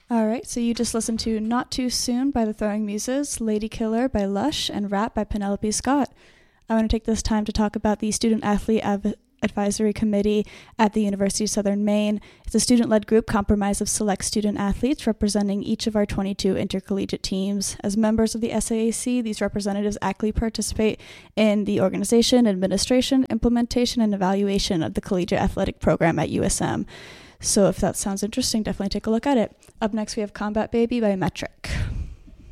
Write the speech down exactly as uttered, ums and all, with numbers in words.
All right, so you just listened to Not Too Soon by the Throwing Muses, Lady Killer by Lush, and Rap by Penelope Scott. I want to take this time to talk about the Student Athlete Av- Advisory Committee at the University of Southern Maine. It's a student-led group comprised of select student athletes representing each of our twenty-two intercollegiate teams. As members of the S A A C, these representatives actively participate in the organization, administration, implementation, and evaluation of the collegiate athletic program at U S M. So if that sounds interesting, definitely take a look at it. Up next, we have Combat Baby by Metric.